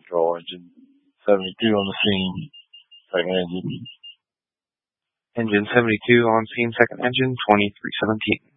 control, engine 72 on the scene, second engine. Engine 72 on scene, second engine, 2317.